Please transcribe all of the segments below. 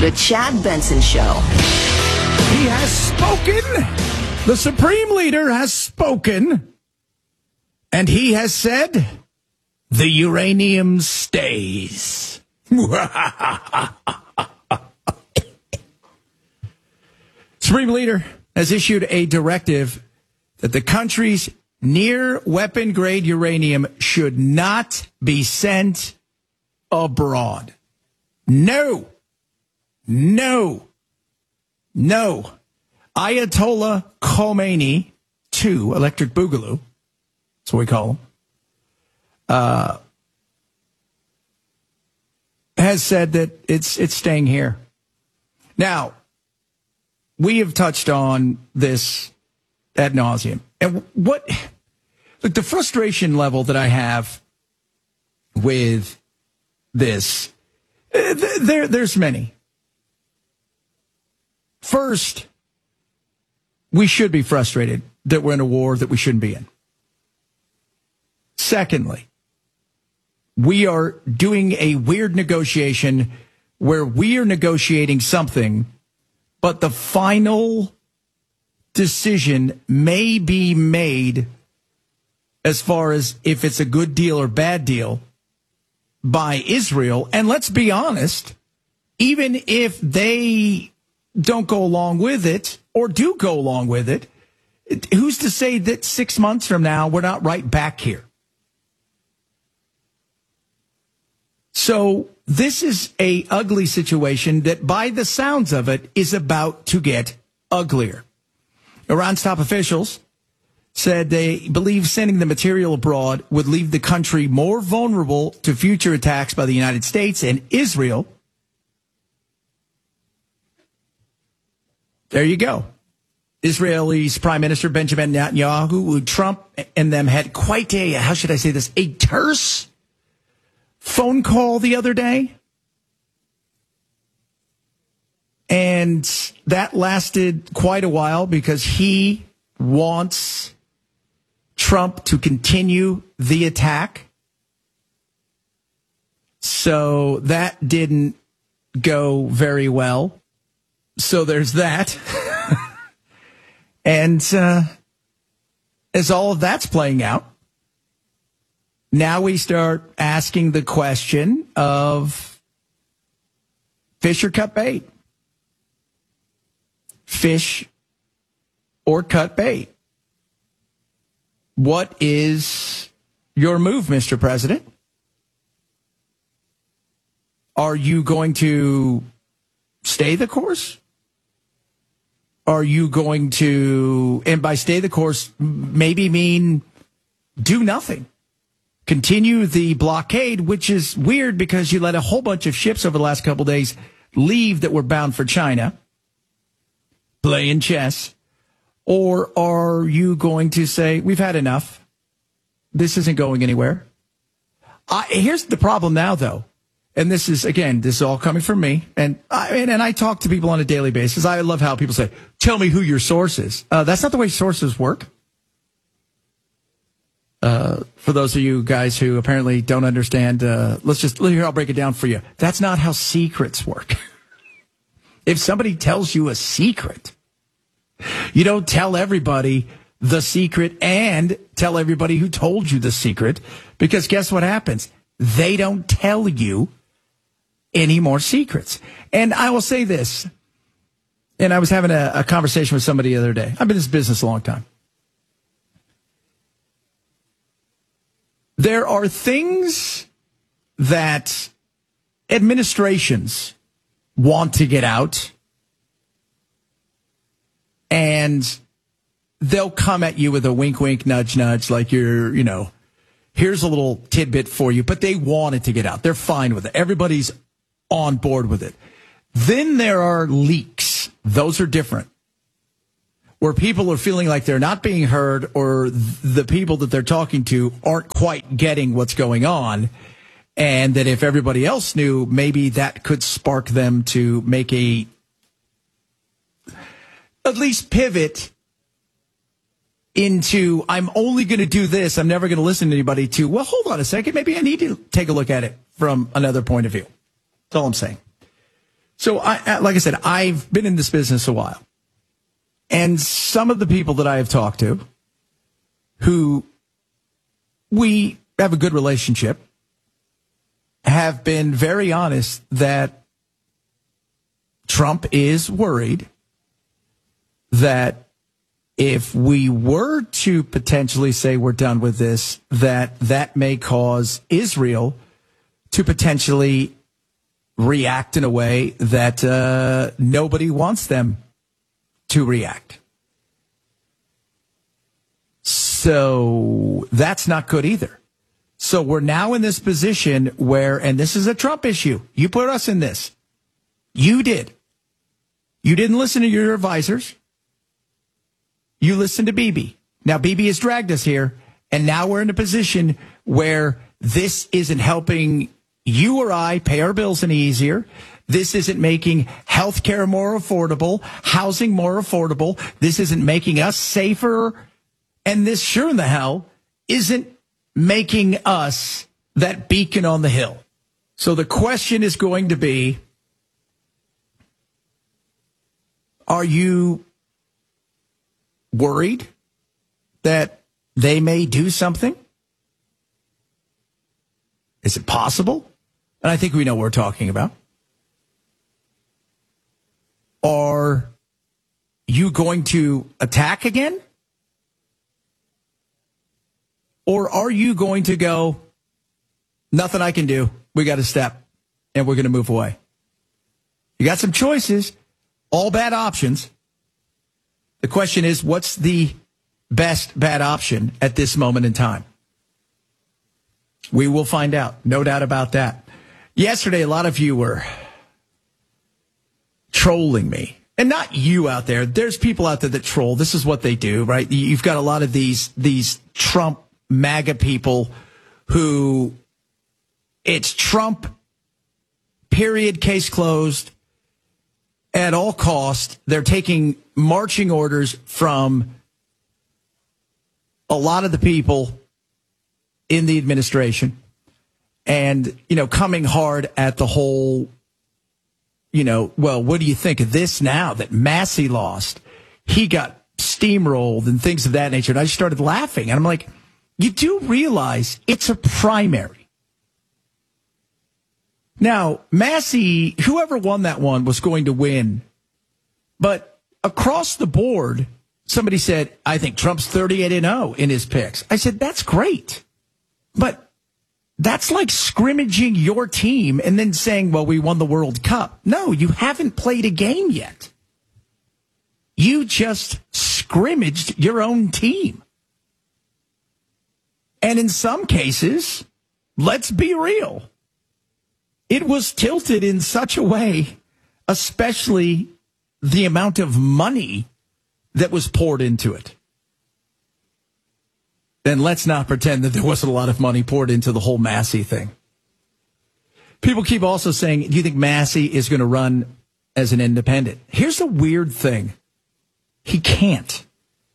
The Chad Benson Show. He has spoken. The Supreme Leader has spoken. And he has said, the uranium stays. Supreme Leader has issued a directive that the country's near weapon-grade uranium should not be sent abroad. No. Ayatollah Khomeini II, Electric Boogaloo, that's what we call him, has said that it's staying here. Now, we have touched on this ad nauseum. And look, the frustration level that I have with this, there's many. First, we should be frustrated that we're in a war that we shouldn't be in. Secondly, we are doing a weird negotiation where we are negotiating something, but the final decision may be made as far as if it's a good deal or bad deal by Israel. And let's be honest, even if they don't go along with it or do go along with it, who's to say that 6 months from now we're not right back here? So this is a ugly situation that, by the sounds of it, is about to get uglier. Iran's top officials said they believe sending the material abroad would leave the country more vulnerable to future attacks by the United States and Israel. There you go. Israel's Prime Minister Benjamin Netanyahu, Trump and them had quite a, how should I say this, a terse phone call the other day. And that lasted quite a while because he wants Trump to continue the attack. So that didn't go very well. So there's that. And as all of that's playing out, now we start asking the question of fish or cut bait. Fish or cut bait. What is your move, Mr. President? Are you going to stay the course? Are you going to, and by stay the course, maybe mean do nothing? Continue the blockade, which is weird because you let a whole bunch of ships over the last couple of days leave that were bound for China, playing chess. Or are you going to say, we've had enough? This isn't going anywhere. Here's the problem now, though. And this is all coming from me. And I talk to people on a daily basis. I love how people say, tell me who your source is. That's not the way sources work. For those of you guys who apparently don't understand, here, I'll break it down for you. That's not how secrets work. If somebody tells you a secret, you don't tell everybody the secret and tell everybody who told you the secret, because guess what happens? They don't tell you any more secrets. And I will say this, and I was having a conversation with somebody the other day. I've been in this business a long time. There are things that administrations want to get out, and they'll come at you with a wink, wink, nudge, nudge, like here's a little tidbit for you, but they want it to get out. They're fine with it. Everybody's on board with it. Then there are leaks. Those are different, where people are feeling like they're not being heard, or the people that they're talking to aren't quite getting what's going on. And that if everybody else knew, maybe that could spark them to make at least pivot into, I'm only going to do this, I'm never going to listen to anybody, to, well, hold on a second, maybe I need to take a look at it from another point of view. That's all I'm saying. So, like I said, I've been in this business a while. And some of the people that I have talked to who we have a good relationship have been very honest that Trump is worried that if we were to potentially say we're done with this, that may cause Israel to potentially react in a way that nobody wants them to react. So that's not good either. So we're now in this position where, and this is a Trump issue. You put us in this. You did. You didn't listen to your advisors. You listened to Bibi. Now Bibi has dragged us here, and now we're in a position where this isn't helping you or I pay our bills any easier. This isn't making health care more affordable, housing more affordable. This isn't making us safer. And this sure in the hell isn't making us that beacon on the hill. So the question is going to be, are you worried that they may do something? Is it possible? And I think we know what we're talking about. Are you going to attack again? Or are you going to go, nothing I can do, we got to step, and we're going to move away? You got some choices, all bad options. The question is, what's the best bad option at this moment in time? We will find out, no doubt about that. Yesterday, a lot of you were trolling me. And not you out there. There's people out there that troll. This is what they do, right? You've got a lot of these Trump MAGA people who it's Trump, period, case closed, at all cost. They're taking marching orders from a lot of the people in the administration and, coming hard at the whole, well, what do you think of this now that Massey lost? He got steamrolled and things of that nature. And I just started laughing. And I'm like, you do realize it's a primary. Now, Massey, whoever won that one was going to win. But across the board, somebody said, I think Trump's 38-0 in his picks. I said, that's great. But that's like scrimmaging your team and then saying, well, we won the World Cup. No, you haven't played a game yet. You just scrimmaged your own team. And in some cases, let's be real, it was tilted in such a way, especially the amount of money that was poured into it. Then let's not pretend that there wasn't a lot of money poured into the whole Massey thing. People keep also saying, do you think Massey is going to run as an independent? Here's the weird thing. He can't.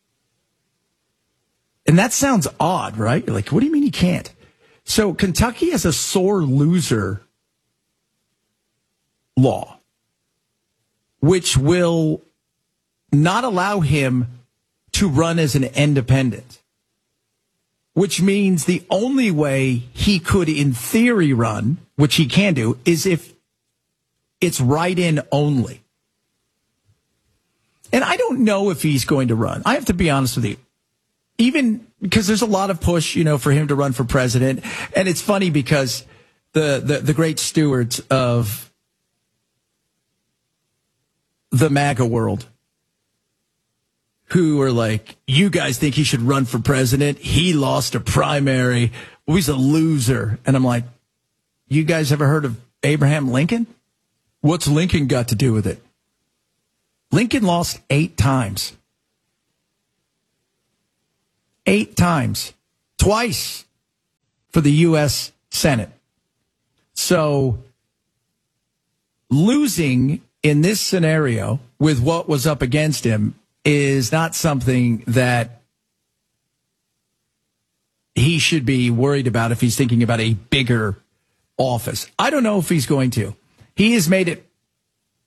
And that sounds odd, right? You're like, what do you mean he can't? So Kentucky has a sore loser law, which will not allow him to run as an independent, which means the only way he could, in theory, run, which he can do, is if it's write-in only. And I don't know if he's going to run. I have to be honest with you. Even because there's a lot of push, for him to run for president. And it's funny because the great stewards of the MAGA world who are like, you guys think he should run for president? He lost a primary. Well, he's a loser. And I'm like, you guys ever heard of Abraham Lincoln? What's Lincoln got to do with it? Lincoln lost 8 times. 8 times. Twice for the U.S. Senate. So losing in this scenario with what was up against him is not something that he should be worried about if he's thinking about a bigger office. I don't know if he's going to. He has made it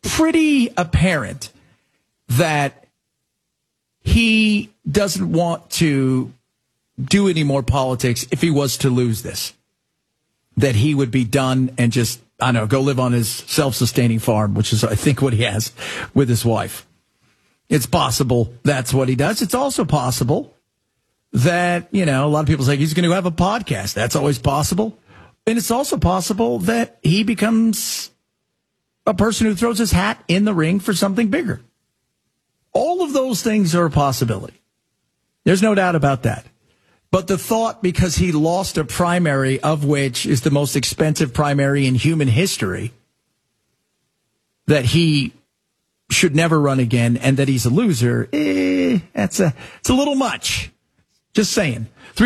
pretty apparent that he doesn't want to do any more politics if he was to lose this. That he would be done and just, I don't know, go live on his self-sustaining farm, which is, I think, what he has with his wife. It's possible that's what he does. It's also possible that, a lot of people say he's going to have a podcast. That's always possible. And it's also possible that he becomes a person who throws his hat in the ring for something bigger. All of those things are a possibility. There's no doubt about that. But the thought, because he lost a primary, of which is the most expensive primary in human history, that he should never run again and that he's a loser, it's a little much. Just saying.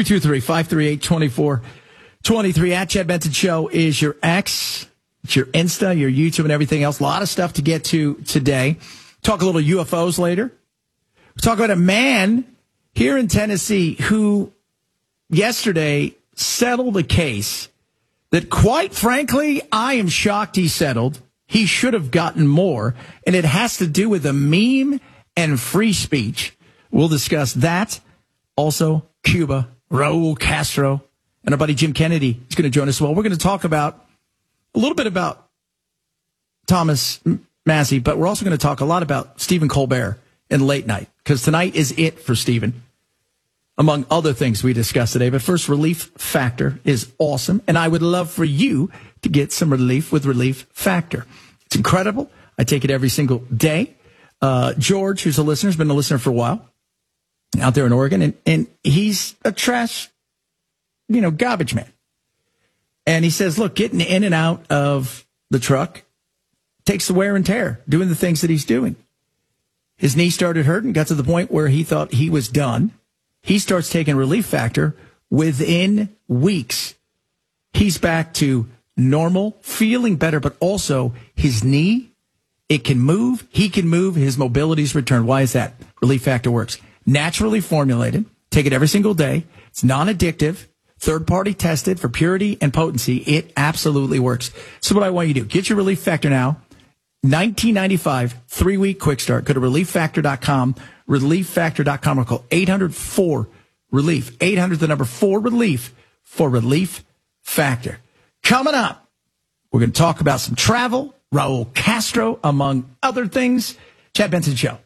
323-538-2423 at Chad Benson Show is your X. It's your Insta, your YouTube, and everything else. A lot of stuff to get to today. Talk a little UFOs later. We'll talk about a man here in Tennessee who yesterday settled a case that, quite frankly, I am shocked he settled. He should have gotten more, and it has to do with a meme and free speech. We'll discuss that. Also, Cuba, Raul Castro, and our buddy Jim Kennedy is going to join us as well. We're going to talk about a little bit about Thomas Massie, but we're also going to talk a lot about Stephen Colbert and late night, because tonight is it for Stephen, among other things we discussed today. But first, Relief Factor is awesome, and I would love for you to get some relief with Relief Factor. It's incredible. I take it every single day. George, who's a listener, has been a listener for a while out there in Oregon, and he's a trash, garbage man. And he says, look, getting in and out of the truck takes the wear and tear, doing the things that he's doing. His knee started hurting, got to the point where he thought he was done. He starts taking Relief Factor. Within weeks, he's back to normal, feeling better, but also his knee, it can move. He can move. His mobility's returned. Why is that? Relief Factor works. Naturally formulated. Take it every single day. It's non-addictive. Third-party tested for purity and potency. It absolutely works. So what I want you to do, get your Relief Factor now. $19.95, 3-week quick start. Go to ReliefFactor.com, ReliefFactor.com, or call 800-4-RELIEF. 800, the number 4-RELIEF for Relief Factor. Coming up, we're going to talk about some travel, Raul Castro, among other things. Chad Benson Show.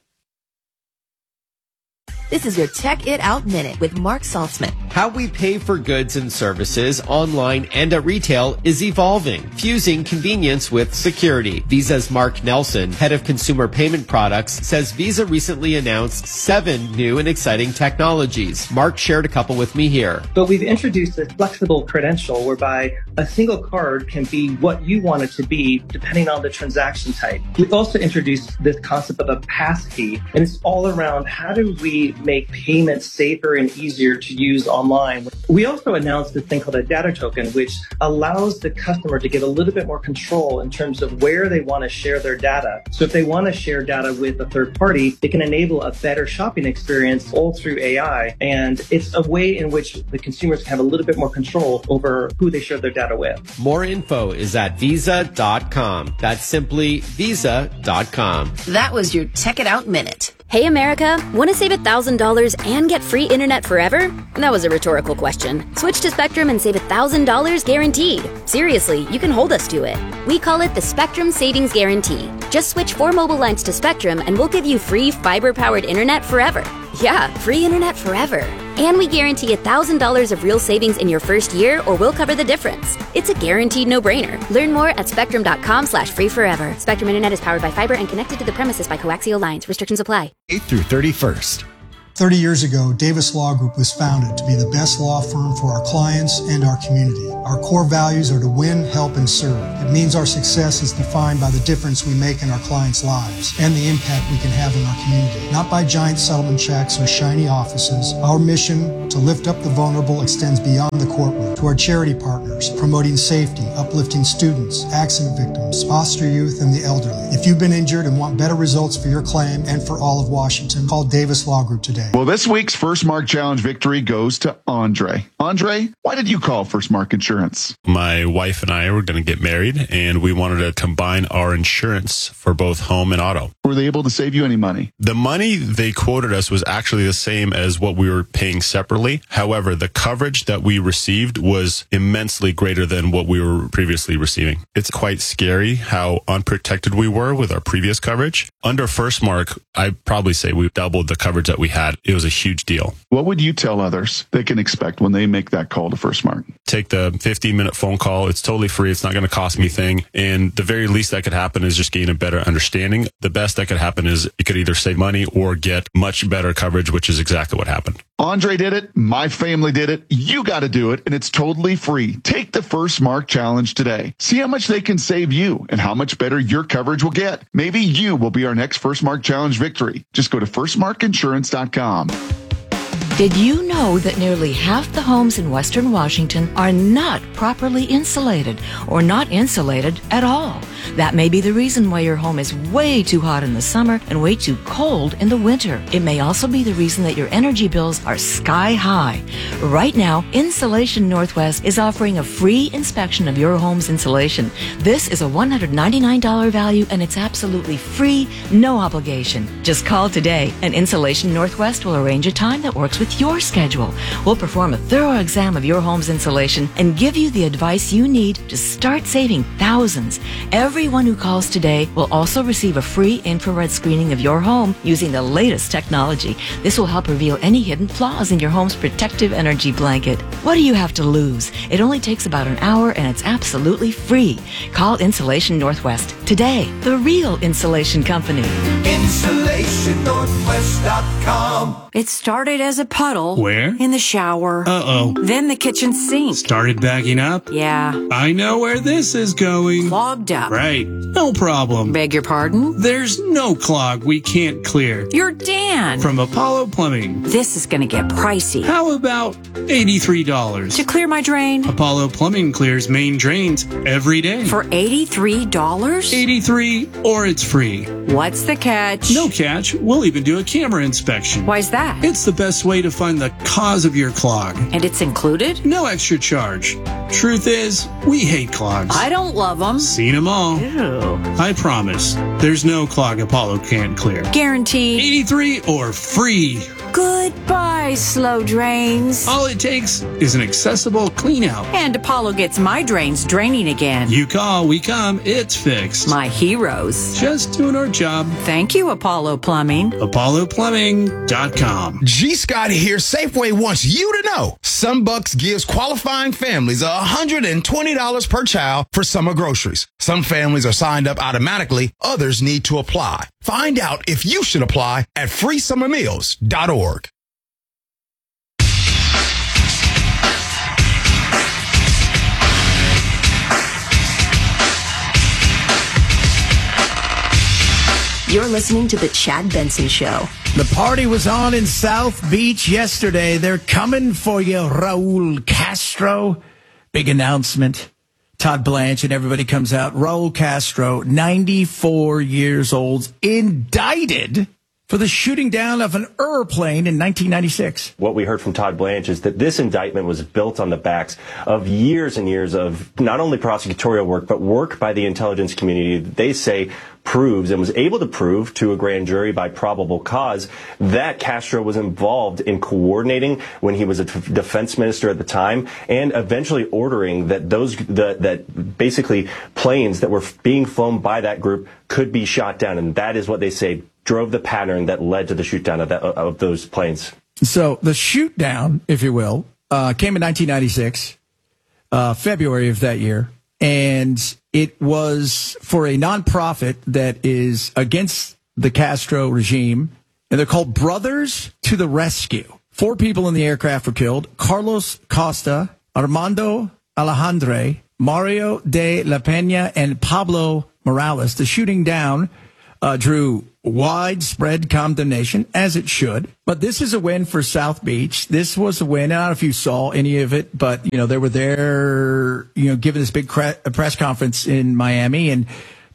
This is your Check It Out Minute with Mark Saltzman. How we pay for goods and services online and at retail is evolving, fusing convenience with security. Visa's Mark Nelson, head of consumer payment products, says Visa recently announced 7 new and exciting technologies. Mark shared a couple with me here. But we've introduced a flexible credential whereby a single card can be what you want it to be depending on the transaction type. We've also introduced this concept of a passkey, and it's all around how do we make payments safer and easier to use online. We also announced this thing called a data token, which allows the customer to get a little bit more control in terms of where they want to share their data. So if they want to share data with a third party, it can enable a better shopping experience all through AI. And it's a way in which the consumers can have a little bit more control over who they share their data with. More info is at Visa.com. That's simply Visa.com. That was your Check It Out Minute. Hey, America, want to save $1,000 and get free internet forever? That was a rhetorical question. Switch to Spectrum and save $1,000 guaranteed. Seriously, you can hold us to it. We call it the Spectrum Savings Guarantee. Just switch 4 mobile lines to Spectrum and we'll give you free fiber-powered internet forever. Yeah, free internet forever. And we guarantee $1,000 of real savings in your first year, or we'll cover the difference. It's a guaranteed no-brainer. Learn more at spectrum.com/free forever. Spectrum Internet is powered by fiber and connected to the premises by coaxial lines. Restrictions apply. 8th through 31st. 30 years ago, Davis Law Group was founded to be the best law firm for our clients and our community. Our core values are to win, help, and serve. It means our success is defined by the difference we make in our clients' lives and the impact we can have in our community. Not by giant settlement checks or shiny offices. Our mission to lift up the vulnerable extends beyond the courtroom to our charity partners, promoting safety, uplifting students, accident victims, foster youth, and the elderly. If you've been injured and want better results for your claim and for all of Washington, call Davis Law Group today. Well, this week's First Mark Challenge victory goes to Andre. Andre, why did you call First Mark Insurance? My wife and I were going to get married, and we wanted to combine our insurance for both home and auto. Were they able to save you any money? The money they quoted us was actually the same as what we were paying separately. However, the coverage that we received was immensely greater than what we were previously receiving. It's quite scary how unprotected we were with our previous coverage. Under First Mark, I'd probably say we doubled the coverage that we had. It was a huge deal. What would you tell others they can expect when they make that call to First Mark? Take the 15-minute phone call. It's totally free. It's not going to cost me a thing. And the very least that could happen is just gain a better understanding. The best that could happen is you could either save money or get much better coverage, which is exactly what happened. Andre did it. My family did it. You got to do it, and it's totally free. Take the First Mark Challenge today. See how much they can save you and how much better your coverage will get. Maybe you will be our next First Mark Challenge victory. Just go to firstmarkinsurance.com. Did you know that nearly half the homes in Western Washington are not properly insulated or not insulated at all? That may be the reason why your home is way too hot in the summer and way too cold in the winter. It may also be the reason that your energy bills are sky high. Right now, Insulation Northwest is offering a free inspection of your home's insulation. This is a $199 value and it's absolutely free, no obligation. Just call today and Insulation Northwest will arrange a time that works with your schedule. We'll perform a thorough exam of your home's insulation and give you the advice you need to start saving thousands. Everyone who calls today will also receive a free infrared screening of your home using the latest technology. This will help reveal any hidden flaws in your home's protective energy blanket. What do you have to lose? It only takes about an hour and it's absolutely free. Call Insulation Northwest today, the real insulation company. InsulationNorthwest.com. It started as a puddle. Where? In the shower. Uh-oh. Then the kitchen sink. Started backing up? Yeah. I know where this is going. Clogged up. Right. No problem. Beg your pardon? There's no clog we can't clear. You're Dan. From Apollo Plumbing. This is going to get pricey. How about $83? To clear my drain? Apollo Plumbing clears main drains every day. For $83? $83 or it's free. What's the catch? No catch. We'll even do a camera inspection. Why's that? It's the best way to find the cause of your clog. And it's included? No extra charge. Truth is, we hate clogs. I don't love them. Seen them all. Ew. I promise, there's no clog Apollo can't clear. Guaranteed. 83 or free. Goodbye, slow drains. All it takes is an accessible clean out. And Apollo gets my drains draining again. You call, we come, it's fixed. My heroes. Just doing our job. Thank you, Apollo Plumbing. ApolloPlumbing.com. G. Scott here. Safeway wants you to know SunBucks gives qualifying families $120 per child for summer groceries. Some families are signed up automatically. Others need to apply. Find out if you should apply at freesummermeals.org. You're listening to The Chad Benson Show. The party was on in South Beach yesterday. They're coming for you, Raul Castro. Big announcement. Todd Blanche and everybody comes out. Raul Castro, 94 years old, indicted for the shooting down of an airplane in 1996. What we heard from Todd Blanche is that this indictment was built on the backs of years and years of not only prosecutorial work, but work by the intelligence community that they say proves and was able to prove to a grand jury by probable cause that Castro was involved in coordinating when he was a defense minister at the time and eventually ordering that that basically planes that were being flown by that group could be shot down. And that is what they say drove the pattern that led to the shoot down of those planes. So the shoot down, if you will, came in 1996, February of that year. And it was for a nonprofit that is against the Castro regime. And they're called Brothers to the Rescue. 4 people in the aircraft were killed. Carlos Costa, Armando Alejandre, Mario de la Peña, and Pablo Morales. The shooting down drew widespread condemnation, as it should. But this is a win for South Beach. This was a win. I don't know if you saw any of it, but, they were there, giving this big press conference in Miami, and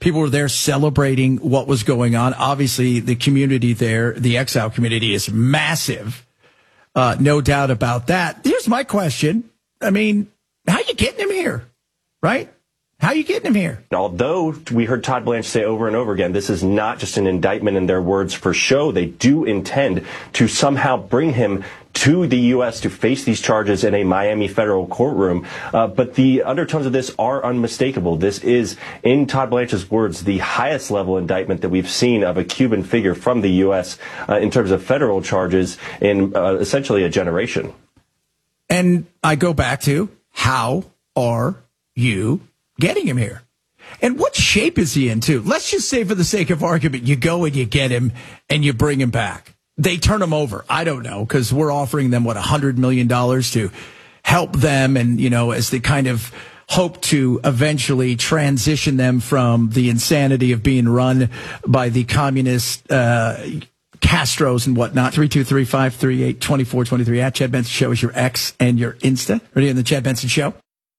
People were there celebrating what was going on. Obviously, the community there, the exile community, is massive. No doubt about that. Here's my question. I mean, how you getting him here, right? How you getting him here? Although we heard Todd Blanche say over and over again, this is not just an indictment in their words for show. They do intend to somehow bring him to the U.S. to face these charges in a Miami federal courtroom. But the undertones of this are unmistakable. This is, in Todd Blanche's words, the highest level indictment that we've seen of a Cuban figure from the U.S. In terms of federal charges in essentially a generation. And I go back to, how are you getting him here? And what shape is he in, too? Let's just say, for the sake of argument, you go and you get him and you bring him back. They turn him over. I don't know, because we're offering them, $100 million to help them, and, as they kind of hope to eventually transition them from the insanity of being run by the communist Castros and whatnot. 323-538-2423 at Chad Benson Show is your X and your Insta. Ready on the Chad Benson Show?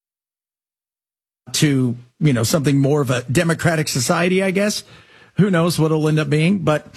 To, something more of a democratic society, I guess. Who knows what it'll end up being, but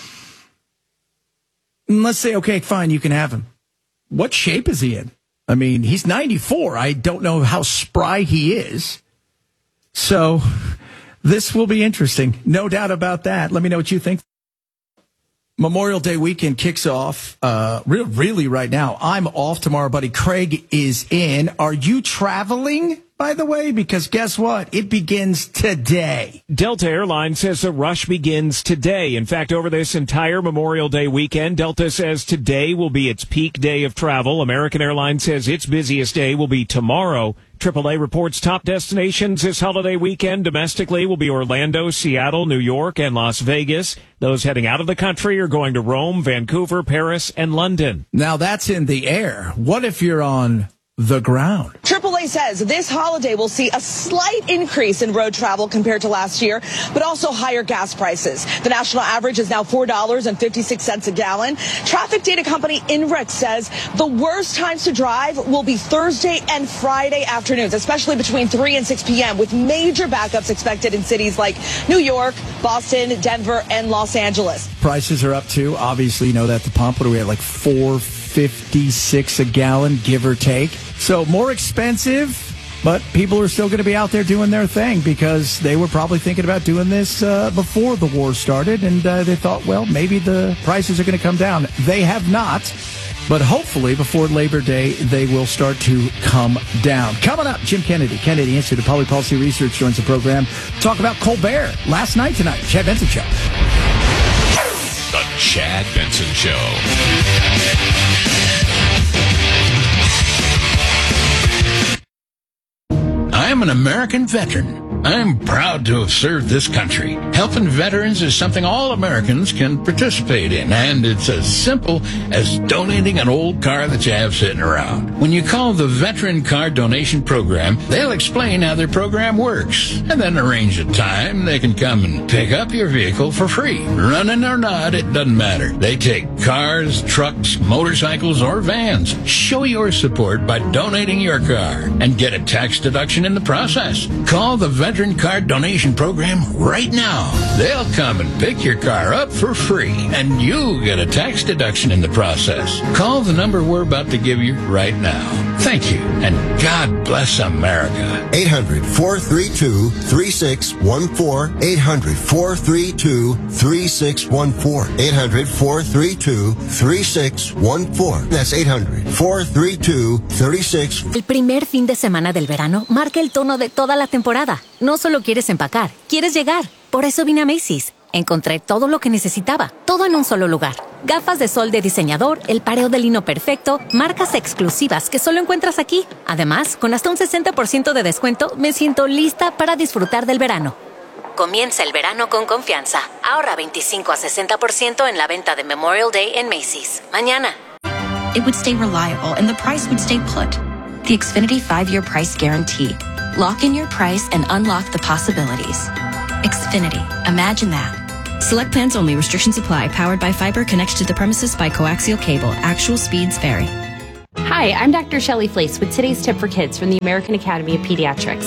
let's say, okay, fine, you can have him. What shape is he in? I mean, he's 94. I don't know how spry he is. So this will be interesting. No doubt about that. Let me know what you think. Memorial Day weekend kicks off really right now. I'm off tomorrow. Buddy Craig is in. Are you traveling, by the way? Because guess what? It begins today. Delta Airlines says the rush begins today. In fact, over this entire Memorial Day weekend, Delta says today will be its peak day of travel. American Airlines says its busiest day will be tomorrow. AAA reports top destinations this holiday weekend domestically will be Orlando, Seattle, New York, and Las Vegas. Those heading out of the country are going to Rome, Vancouver, Paris, and London. Now that's in the air. What if you're on the ground? AAA says this holiday will see a slight increase in road travel compared to last year, but also higher gas prices. The national average is now $4.56 a gallon. Traffic data company INRIX says the worst times to drive will be Thursday and Friday afternoons, especially between 3 and 6 p.m., with major backups expected in cities like New York, Boston, Denver, and Los Angeles. Prices are up too. Obviously, you know that at the pump. What are we at, like $4.56 a gallon, give or take? So more expensive, but people are still going to be out there doing their thing because they were probably thinking about doing this before the war started, and they thought, well, maybe the prices are going to come down. They have not, but hopefully before Labor Day, they will start to come down. Coming up, Jim Kennedy, Kennedy Institute of Public Policy Research, joins the program. Talk about Colbert last night tonight. Chad Benson Show. The Chad Benson Show. I'm an American veteran. I'm proud to have served this country. Helping veterans is something all Americans can participate in, and it's as simple as donating an old car that you have sitting around. When you call the Veteran Car Donation Program, they'll explain how their program works, and then arrange a time they can come and pick up your vehicle for free. Running or not, it doesn't matter. They take cars, trucks, motorcycles, or vans. Show your support by donating your car and get a tax deduction in the process. Call the Veteran Car Donation Program right now. They'll come and pick your car up for free, and you get a tax deduction in the process. Call the number we're about to give you right now. Thank you, and God bless America. 800-432-3614. 800-432-3614. 800-432-3614. That's 800-432-3614. El primer fin de semana del verano marca el tono de toda la temporada. No solo quieres empacar, quieres llegar. Por eso vine a Macy's. Encontré todo lo que necesitaba, todo en un solo lugar. Gafas de sol de diseñador, el pareo de lino perfecto, marcas exclusivas que solo encuentras aquí. Además, con hasta un 60% de descuento, me siento lista para disfrutar del verano. Comienza el verano con confianza. Ahorra 25 a 60% en la venta de Memorial Day en Macy's. Mañana. It would stay reliable and the price would stay put. The Xfinity 5-year price guarantee. Lock in your price and unlock the possibilities. Xfinity. Imagine that. Select plans only. Restrictions apply. Powered by fiber. Connected to the premises by coaxial cable. Actual speeds vary. Hi, I'm Dr. Shelley Flace with today's tip for kids from the American Academy of Pediatrics.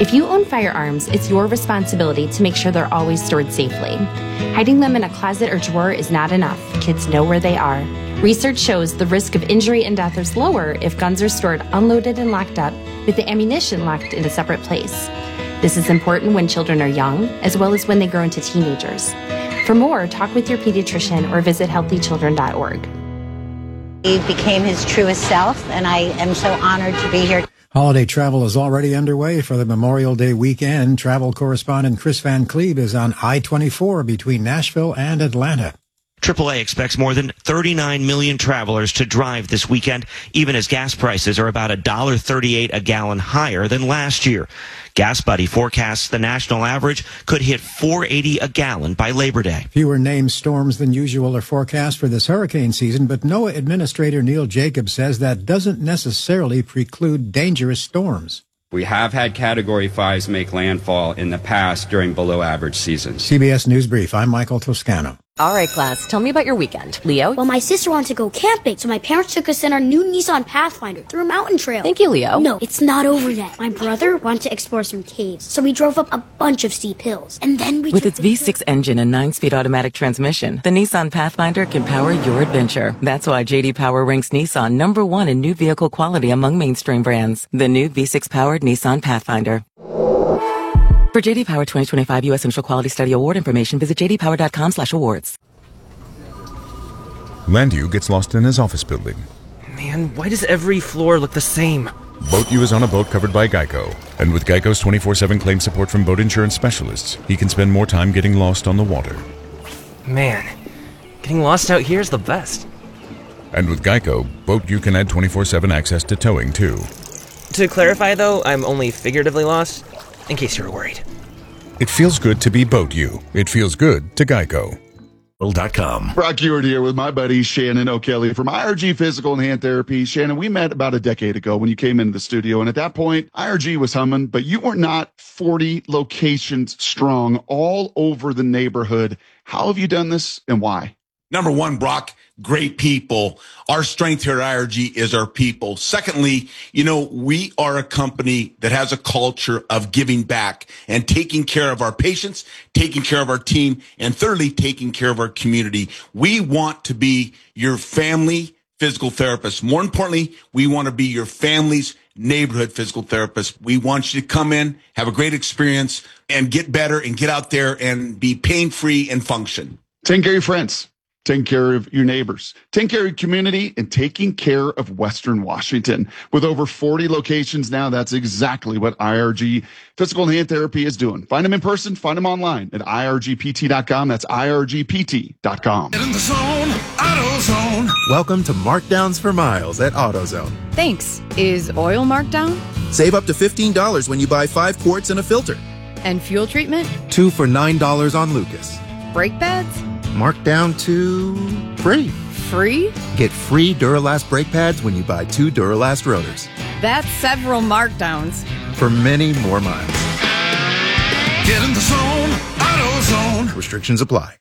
If you own firearms, it's your responsibility to make sure they're always stored safely. Hiding them in a closet or drawer is not enough. Kids know where they are. Research shows the risk of injury and death is lower if guns are stored unloaded and locked up, with the ammunition locked in a separate place. This is important when children are young, as well as when they grow into teenagers. For more, talk with your pediatrician or visit healthychildren.org. He became his truest self, and I am so honored to be here. Holiday travel is already underway for the Memorial Day weekend. Travel correspondent Chris Van Cleve is on I-24 between Nashville and Atlanta. AAA expects more than 39 million travelers to drive this weekend, even as gas prices are about $1.38 a gallon higher than last year. Gas Buddy forecasts the national average could hit $4.80 a gallon by Labor Day. Fewer named storms than usual are forecast for this hurricane season, but NOAA Administrator Neil Jacobs says that doesn't necessarily preclude dangerous storms. We have had Category 5s make landfall in the past during below-average seasons. CBS News Brief, I'm Michael Toscano. All right, class, tell me about your weekend. Leo? Well, my sister wanted to go camping, so my parents took us in our new Nissan Pathfinder through a mountain trail. Thank you, Leo. No, it's not over yet. My brother wanted to explore some caves, so we drove up a bunch of steep hills. And then we With its V6 engine and 9-speed automatic transmission, the Nissan Pathfinder can power your adventure. That's why J.D. Power ranks Nissan #1 in new vehicle quality among mainstream brands. The new V6-powered Nissan Pathfinder. For J.D. Power 2025 U.S. Initial Quality Study Award information, visit jdpower.com/awards. Landu gets lost in his office building. Man, why does every floor look the same? BoatU is on a boat covered by Geico. And with Geico's 24/7 claim support from boat insurance specialists, he can spend more time getting lost on the water. Man, getting lost out here is the best. And with Geico, BoatU can add 24/7 access to towing, too. To clarify, though, I'm only figuratively lost, in case you were worried. It feels good to be BoatU. It feels good to Geico. Brock Ewart here with my buddy Shannon O'Kelly from IRG Physical and Hand Therapy. Shannon, we met about a decade ago when you came into the studio, and at that point, IRG was humming, but you were not 40 locations strong all over the neighborhood. How have you done this, and why? Number one, Brock, great people. Our strength here at IRG is our people. Secondly, we are a company that has a culture of giving back and taking care of our patients, taking care of our team, and thirdly, taking care of our community. We want to be your family physical therapist. More importantly, we want to be your family's neighborhood physical therapist. We want you to come in, have a great experience, and get better and get out there and be pain-free and function. Take care of your friends. Taking care of your neighbors, taking care of your community, and taking care of Western Washington. With over 40 locations now, that's exactly what IRG Physical and Hand Therapy is doing. Find them in person, find them online at irgpt.com. That's irgpt.com. Get in the zone, AutoZone. Welcome to Markdowns for Miles at AutoZone. Thanks. Is oil marked down? Save up to $15 when you buy 5 quarts and a filter. And fuel treatment? 2 for $9 on Lucas. Brake pads? Marked down to free. Free? Get free Duralast brake pads when you buy 2 Duralast rotors. That's several markdowns. For many more miles. Get in the zone, AutoZone. Restrictions apply.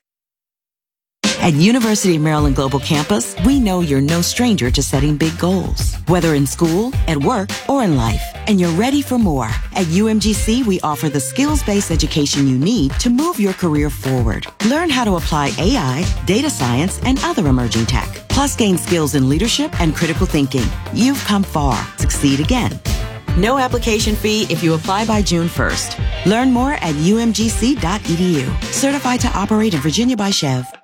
At University of Maryland Global Campus, we know you're no stranger to setting big goals, whether in school, at work, or in life, and you're ready for more. At UMGC, we offer the skills-based education you need to move your career forward. Learn how to apply AI, data science, and other emerging tech, plus gain skills in leadership and critical thinking. You've come far. Succeed again. No application fee if you apply by June 1st. Learn more at umgc.edu. Certified to operate in Virginia by Chev.